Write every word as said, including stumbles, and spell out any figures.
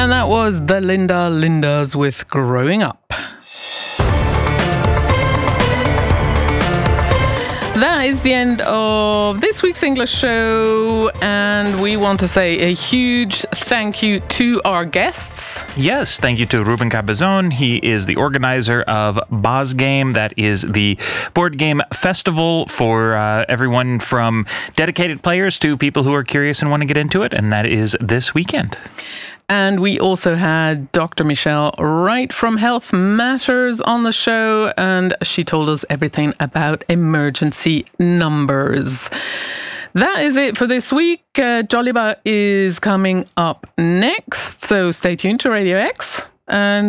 And that was the Linda Lindas with Growing Up. That is the end of this week's English show, and we want to say a huge thank you to our guests. Yes, thank you to Ruben Cabezon. He is the organizer of Boz Game. That is the board game festival for uh, everyone from dedicated players to people who are curious and want to get into it, and that is this weekend. And we also had Doctor Michelle Wright from Health Matters on the show, and she told us everything about emergency numbers. That is it for this week. Uh, Joliba is coming up next, so stay tuned to Radio X. And